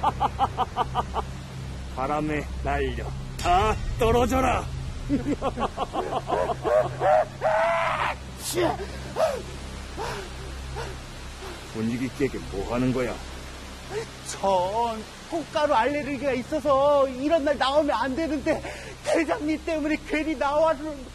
바람에 날려 다 떨어져라. 분위기 깨게 뭐 하는 거야? 전 꽃가루 알레르기가 있어서 이런 날 나오면 안 되는데 대장님 때문에 괜히 나와서